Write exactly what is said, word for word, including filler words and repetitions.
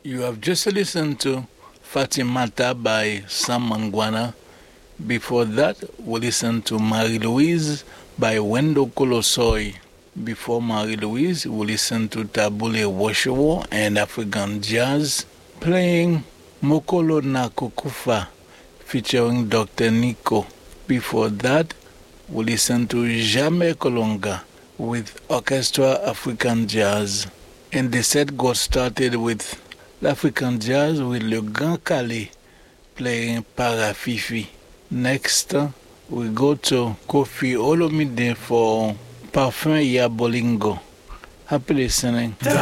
You have just listened to Fatimata by Sam Mangwana. Before that, we listened to Marie-Louise by Wendo Kolosoi. Before Marie-Louise, we listened to Tabule Washowo and African Jazz playing Mokolo Nakukufa featuring Doctor Nico. Before that, we listened to Jamais Kolonga with Orchestra African Jazz. And the set got started with l'African Jazz with Le Grand Calais playing Parafifi. Next, we go to Kofi Olomide for Parfum Ya Bolingo. Happy listening.